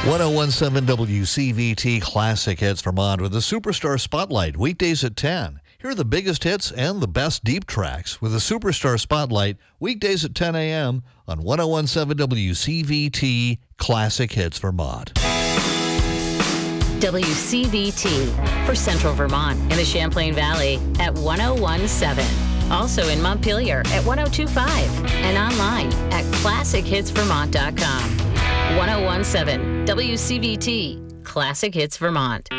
1017 WCVT Classic Hits Vermont with the Superstar Spotlight, weekdays at 10. Here are the biggest hits and the best deep tracks with the Superstar Spotlight, weekdays at 10 a.m. on 1017 WCVT Classic Hits Vermont. WCVT for Central Vermont and the Champlain Valley at 1017. Also in Montpelier at 1025 and online at classichitsvermont.com. 1017 WCVT Classic Hits Vermont.